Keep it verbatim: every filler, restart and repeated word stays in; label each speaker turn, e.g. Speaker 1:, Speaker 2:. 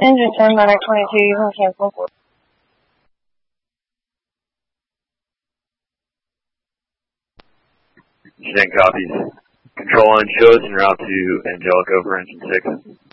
Speaker 1: Engine ten, nine twenty-two, you can cancel for.
Speaker 2: ten copies. Control line shows and route to Angelico for engine six.